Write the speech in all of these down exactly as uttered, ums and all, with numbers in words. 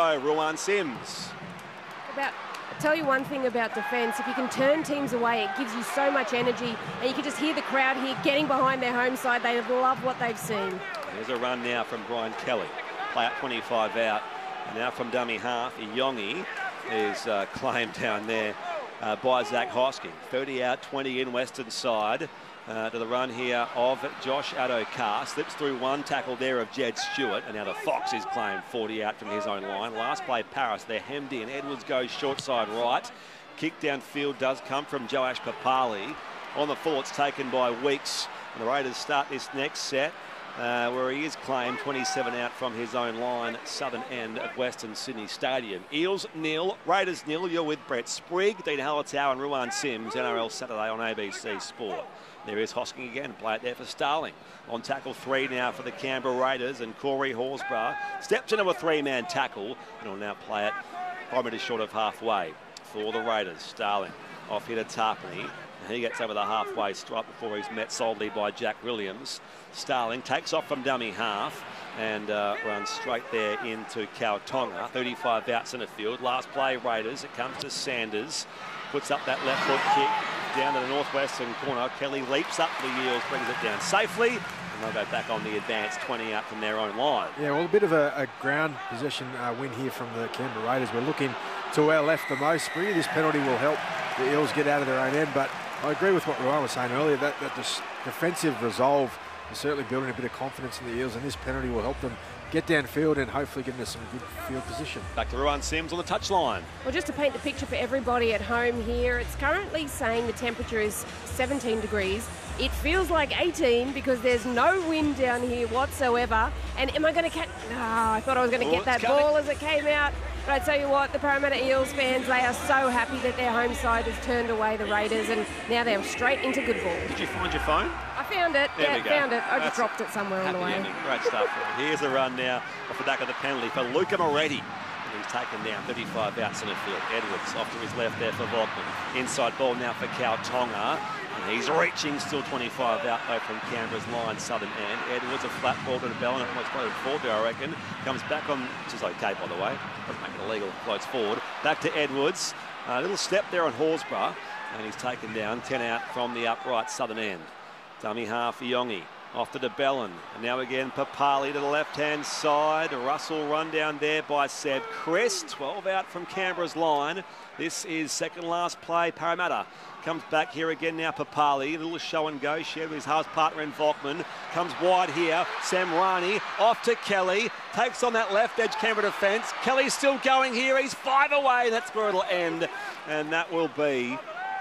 go. Ruan Sims. About, I'll tell you one thing about defence. If you can turn teams away, it gives you so much energy. And you can just hear the crowd here getting behind their home side. They love what they've seen. There's a run now from Brian Kelly. Play at twenty-five out. And now from dummy half, Iyongi is uh, claimed down there uh, by Zach Hosking. thirty out, twenty in, western side. Uh, to the run here of Josh Addo-Carr. Slips through one tackle there of Jed Stewart. And now the Fox is claimed forty out from his own line. Last play, Paris. They're hemmed in. Edwards goes short side right. Kick downfield does come from Joash Papali. On the full, it's taken by Weeks. And the Raiders start this next set. Uh, where he is claimed twenty-seven out from his own line, southern end of Western Sydney Stadium. Eels nil, Raiders nil. You're with Brett Sprigg, Dean Hallertau and Ruan Sims. N R L Saturday on A B C Sport. There is Hosking again, play it there for Starling. On tackle three now for the Canberra Raiders, and Corey Horsburgh steps into a three-man tackle and will now play it five metres short of halfway for the Raiders. Starling off here to Tarpany. He gets over the halfway stripe before he's met solidly by Jack Williams. Starling takes off from dummy half and uh, runs straight there into Kautonga. thirty-five out centre field. Last play, Raiders. It comes to Sanders. Puts up that left foot kick down to the northwestern corner. Kelly leaps up for the Eels, brings it down safely. And they'll go back on the advance, twenty out from their own line. Yeah, well, a bit of a, a ground possession uh, win here from the Canberra Raiders. We're looking to our left the most. Really, this penalty will help the Eels get out of their own end, but I agree with what Ryan was saying earlier, that, that this defensive resolve is certainly building a bit of confidence in the Eels, and this penalty will help them get downfield and hopefully get into some good field position. Back to Ruan Sims on the touchline. Well, just to paint the picture for everybody at home here, it's currently saying the temperature is seventeen degrees. It feels like eighteen because there's no wind down here whatsoever. And am I going to catch... No, I thought I was going to Oh, get that coming. ball as it came out. But I tell you what, the Parramatta Eels fans, they are so happy that their home side has turned away the Raiders, and now they're straight into good ball. Did you find your phone? I found it. There yeah, we go. found it. I That's just dropped it somewhere on the way. Ending. Great stuff. Here's a run now off the back of the penalty for Luca Moretti. And he's taken down thirty-five out centre field. Edwards off to his left there for Volkman. Inside ball now for Kautonga. And he's reaching, still twenty-five out though from Canberra's line, southern end. Edwards a flat ball to Bell, and it almost floated forward there, I reckon. Comes back on, which is okay by the way. Doesn't make it illegal, floats forward. Back to Edwards. A little step there on Horsburgh. And he's taken down ten out from the upright southern end. Dummy half, Iyongi. Off to DeBellin. And now again, Papali to the left-hand side. Russell run down there by Seb Chris. twelve out from Canberra's line. This is second last play. Parramatta comes back here again now. Papali, a little show and go. Shared with his half partner in Volkman. Comes wide here. Samrani off to Kelly. Takes on that left edge Canberra defence. Kelly's still going here. He's five away. That's where it'll end. And that will be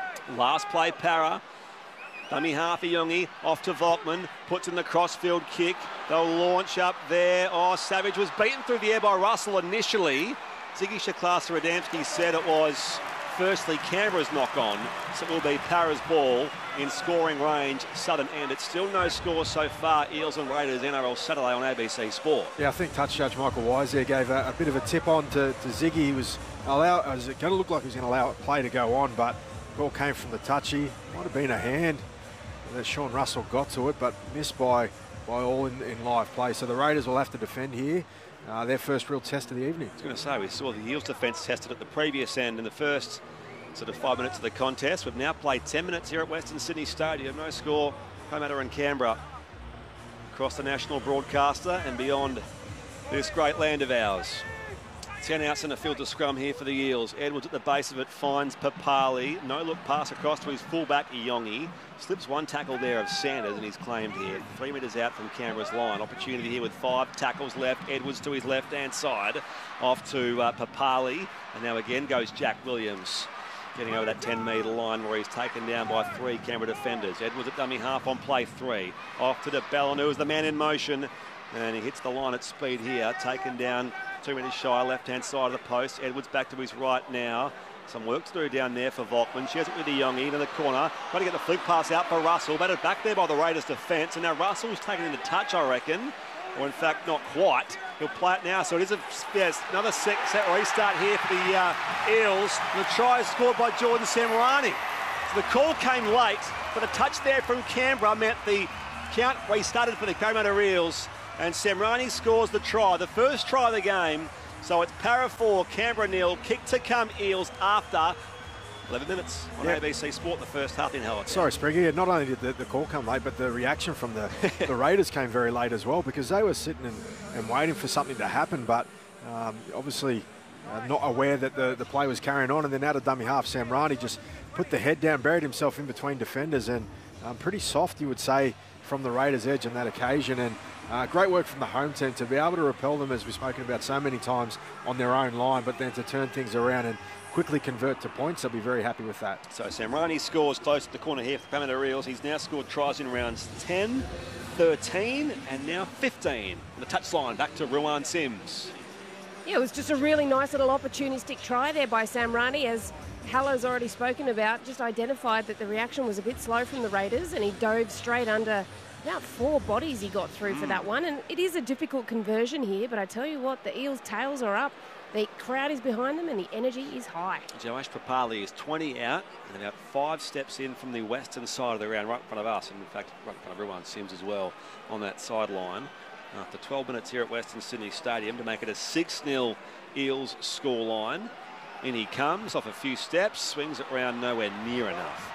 last play, Para. Dummy half Iyongi off to Volkman, puts in the crossfield kick. They'll launch up there. Oh, Savage was beaten through the air by Russell initially. Ziggy Shaklasa-Radamski said it was firstly Canberra's knock on, so it will be Para's ball in scoring range, southern end. It's still no score so far, Eels and Raiders, N R L Saturday on A B C Sport. Yeah, I think touch judge Michael Wise there gave a, a bit of a tip on to, to Ziggy. He was allow, was it going to look like he was going to allow play to go on, but the ball came from the touchy. Might have been a hand. That Sean Russell got to it, but missed by by all in, in live play. So the Raiders will have to defend here. Uh, their first real test of the evening. I was going to say, we saw the Eels defence tested at the previous end in the first sort of five minutes of the contest. We've now played ten minutes here at Western Sydney Stadium. No score, Parramatta and Canberra across the national broadcaster and beyond this great land of ours. ten out in the field to scrum here for the Eels. Edwards at the base of it finds Papali. No look pass across to his fullback Iyongi. Slips one tackle there of Sanders, and he's claimed here. Three metres out from Canberra's line. Opportunity here with five tackles left. Edwards to his left-hand side. Off to uh, Papali. And now again goes Jack Williams. Getting over that ten metre line where he's taken down by three Canberra defenders. Edwards at dummy half on play three. Off to DeBellin, who is the man in motion. And he hits the line at speed here. Taken down two metres shy, left-hand side of the post. Edwards back to his right now. Some work to do down there for Volkman. Shares it with Iyongi into the corner. Trying to get the flick pass out for Russell. Batted back there by the Raiders defence. And now Russell's taken into touch, I reckon. Or in fact, not quite. He'll play it now. So it is a, yes, another set restart here for the uh, Eels. The try is scored by Jordan Samrani. So the call came late, but the touch there from Canberra meant the count restarted for the Parramatta Eels. And Samrani scores the try. The first try of the game. So it's Para four, Canberra nil, kick to come Eels after eleven minutes on yep. A B C Sport, the first half in Howard. Sorry, Spriggy. Yeah, not only did the, the call come late, but the reaction from the, the Raiders came very late as well, because they were sitting and, and waiting for something to happen, but um, obviously uh, not aware that the, the play was carrying on. And then out of dummy half, Sam Rani just put the head down, buried himself in between defenders, and um, pretty soft, you would say, from the Raiders' edge on that occasion. And uh, great work from the home team to be able to repel them, as we've spoken about so many times, on their own line, but then to turn things around and quickly convert to points. They'll be very happy with that. So Samrani scores close to the corner here for the Parramatta Eels. He's now scored tries in rounds ten, thirteen, and now fifteen. The touchline back to Ruan Sims. Yeah, it was just a really nice little opportunistic try there by Sam Rani, as Hallo's already spoken about, just identified that the reaction was a bit slow from the Raiders, and he dove straight under about four bodies he got through mm. for that one. And it is a difficult conversion here, but I tell you what, the Eels' tails are up. The crowd is behind them and the energy is high. Joash Papali is twenty out and about five steps in from the western side of the ground, right in front of us, and in fact right in front of Ruan Sims as well on that sideline. After twelve minutes here at Western Sydney Stadium to make it a six nil Eels scoreline. In he comes off a few steps, swings it round nowhere near enough.